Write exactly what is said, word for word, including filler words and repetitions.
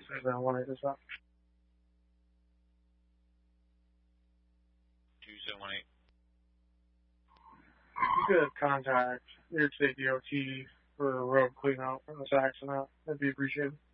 seven one eight is that? two seven one eight. You could contact New York State D O T for road cleanup from this accident. That'd be appreciated.